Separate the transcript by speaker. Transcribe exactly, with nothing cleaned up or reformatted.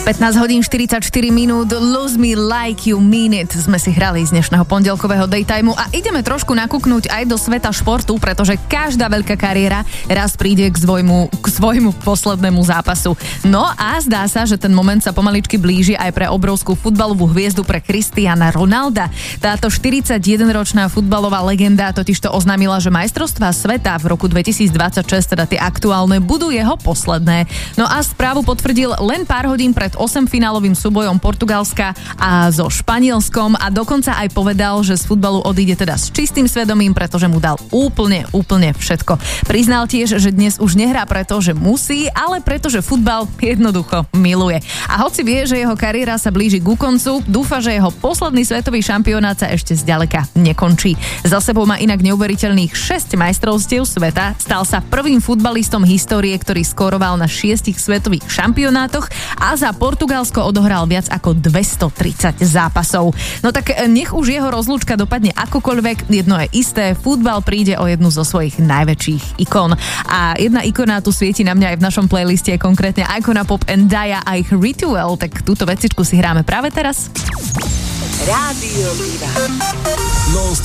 Speaker 1: pätnásť hodín štyridsaťštyri minút, Lose Me Like You Mean It sme si hrali z dnešného pondelkového daytimeu a ideme trošku nakúknúť aj do sveta športu, pretože každá veľká kariéra raz príde k svojmu, k svojmu poslednému zápasu. No a zdá sa, že ten moment sa pomaličky blíži aj pre obrovskú futbalovú hviezdu, pre Cristiana Ronalda. Táto štyridsaťjedenročná futbalová legenda totižto oznámila, že majstrovstvá sveta v roku dvetisícdvadsaťšesť, teda tie aktuálne, budú jeho posledné. No a správu potvrdil len pár hodín pred osemfinálovým súbojom Portugalska a so Španielskom a dokonca aj povedal, že z futbalu odíde teda s čistým svedomím, pretože mu dal úplne, úplne všetko. Priznal tiež, že dnes už nehrá preto, že musí, ale preto, že futbal jednoducho miluje. A hoci vie, že jeho kariéra sa blíži ku koncu, dúfa, že jeho posledný svetový šampionát sa ešte zďaleka nekončí. Za sebou má inak neuveriteľných šesť majstrovstiev sveta, stal sa prvým futbalistom histórie, ktorý skóroval na šiestich svetových šampionátoch a za Portugalsko odohral viac ako dvestotridsať zápasov. No tak nech už jeho rozlúčka dopadne akokoľvek, jedno je isté, futbal príde o jednu zo svojich najväčších ikon. A jedna ikona tu svieti na mňa aj v našom playliste, konkrétne Icona Pop and Dia a ich Ritual, tak túto vecičku si hráme práve teraz.
Speaker 2: Rádio Diva.